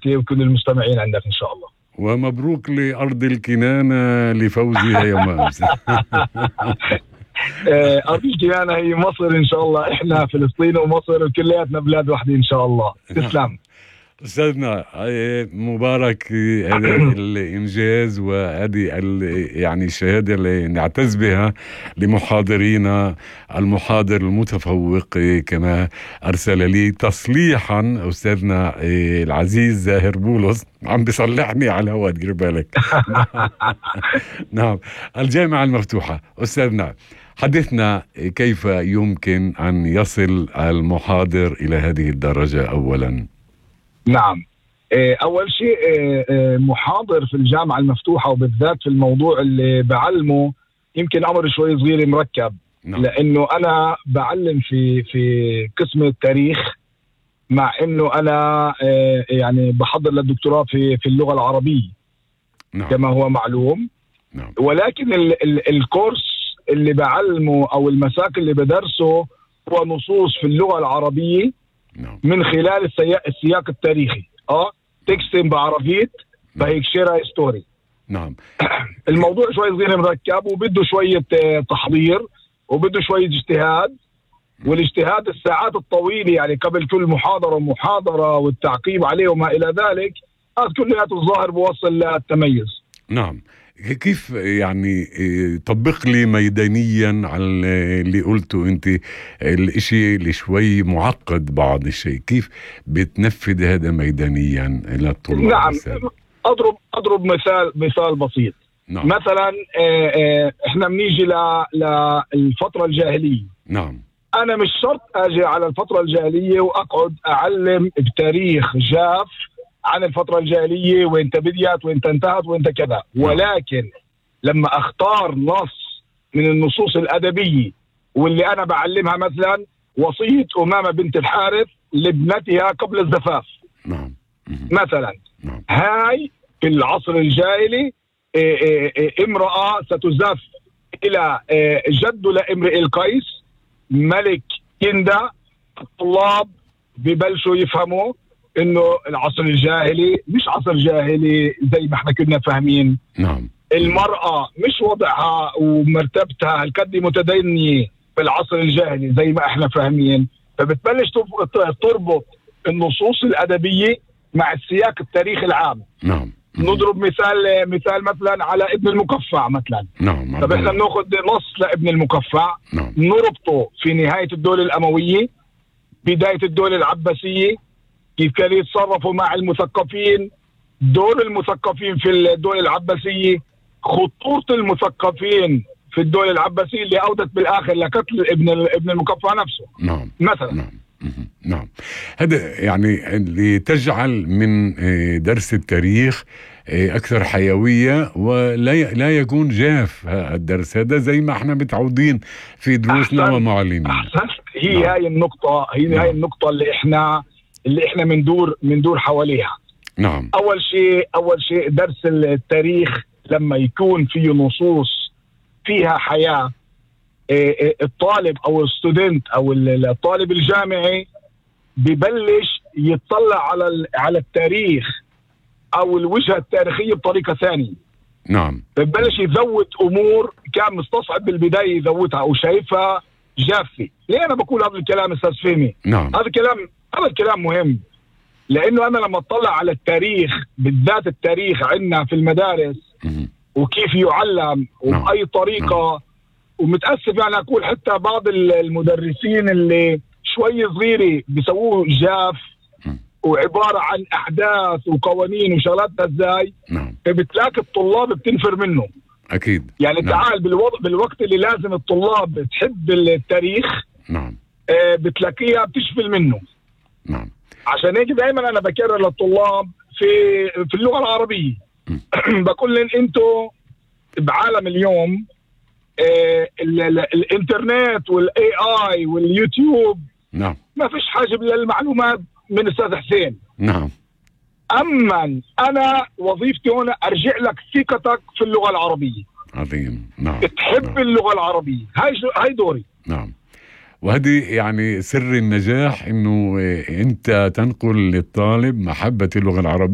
انت وكل المستمعين عندك ان شاء الله. ومبروك لأرض الكنانة لفوزها يوم أمس. أرض الكنانة هي مصر إن شاء الله، إحنا فلسطين ومصر كلياتنا بلاد واحدة إن شاء الله. تسلم أستاذنا مبارك، هذا الإنجاز وهذه يعني الشهادة اللي نعتز بها لمحاضرينا. المحاضر المتفوق كما أرسل لي تصليحا أستاذنا العزيز زاهر بولس، عم بيصلحني على الهواء، دير بالك. نعم، الجامعة المفتوحة. أستاذنا حدثنا كيف يمكن أن يصل المحاضر إلى هذه الدرجة أولا؟ نعم، أول شيء محاضر في الجامعة المفتوحة وبالذات في الموضوع اللي بعلمه يمكن أمر شوي صغير مركب. نعم. لأنه أنا بعلم في قسم التاريخ، مع أنه أنا يعني بحضر للدكتوراه في اللغة العربية. نعم. كما هو معلوم. نعم. ولكن الكورس اللي بعلمه أو المساك اللي بدرسه هو نصوص في اللغة العربية. نعم. من خلال السياق التاريخي. تكستم بعربية فهيك شيرا ستوري. نعم. الموضوع شوي صغير مركب وبده شوية تحضير وبده شوية اجتهاد، والاجتهاد الساعات الطويلة يعني قبل كل محاضرة ومحاضرة والتعقيب عليه وما إلى ذلك، هذا كليات الظاهر بوصل للتميز. نعم. كيف يعني طبق لي ميدانيا على اللي قلته انت، الاشي اللي شوي معقد بعض الشيء، كيف بتنفذ هذا ميدانيا الى الطلاب؟ نعم، اضرب مثال بسيط. نعم. مثلا احنا بنيجي للفترة الجاهلية. نعم. انا مش شرط اجي على الفترة الجاهلية واقعد اعلم بتاريخ جاف عن الفترة الجاهلية وانت بديت وانت انتهت وانت كذا. ولكن لما اختار نص من النصوص الأدبية واللي انا بعلمها، مثلا وصية أمامة بنت الحارث لابنتها قبل الزفاف. نعم. مثلا هاي في العصر الجاهلي امرأة ستزف الى جد لامرئ القيس ملك كندا. الطلاب ببلشوا يفهموا انه العصر الجاهلي مش عصر جاهلي زي ما احنا كنا فاهمين. نعم. المرأة مش وضعها ومرتبتها هالقد متدنية في العصر الجاهلي زي ما احنا فاهمين، فبتبلش تربط النصوص الأدبية مع السياق التاريخي العام. نعم. نضرب مثال مثلا على ابن المقفع مثلا. نعم. طب احنا بناخذ نص لابن المقفع. نعم. نربطه في نهاية الدولة الأموية، بداية الدولة العباسية، كيف كانوا يتصرفوا مع المثقفين، دور المثقفين في الدولة العباسية، خطورة المثقفين في الدولة العباسية اللي أودت بالآخر لقتل ابن المقفع نفسه. نعم. مثلا. نعم. نعم. هذا يعني اللي تجعل من درس التاريخ أكثر حيوية ولا يكون جاف الدرس هذا زي ما احنا متعودين في دروسنا ومعلمين. هي نعم. هاي النقطة، نعم. هاي النقطة اللي احنا بندور حواليها. نعم. أول شيء درس التاريخ لما يكون فيه نصوص فيها حياة، الطالب أو الستودنت أو الطالب الجامعي ببلش يتطلع على التاريخ أو الوجهة التاريخية بطريقة ثانية. نعم. ببلش يزود أمور كان مستصعب بالبداية يزودها أو شايفها جافة. ليه أنا بقول هذا الكلام أستاذ فهمي؟ نعم. هذا الكلام مهم، لأنه أنا لما أطلع على التاريخ بالذات التاريخ عندنا في المدارس وكيف يعلم وبأي طريقة. نعم. ومتأسف يعني أقول حتى بعض المدرسين اللي شوي صغيرة بيسووه جاف وعبارة عن أحداث وقوانين وشغلات ازاي. نعم. بتلاقي الطلاب بتنفر منه. أكيد. يعني نعم. تعال بالوقت اللي لازم الطلاب تحب التاريخ. نعم. بتلاقيها بتشفل منه. نعم. عشان هيك دائما أنا بكرر للطلاب في اللغة العربية بقول لهم أنتوا بعالم اليوم الانترنت والاي اي واليوتيوب. نعم. ما فيش حاجة للمعلومات من أستاذ حسين. نعم. أما أنا وظيفتي هنا أرجع لك ثقتك في اللغة العربية. عظيم. نعم. تحب نعم. اللغة العربية، هاي دوري. نعم. وهذه يعني سر النجاح، إنه أنت تنقل للطالب محبة اللغة العربية.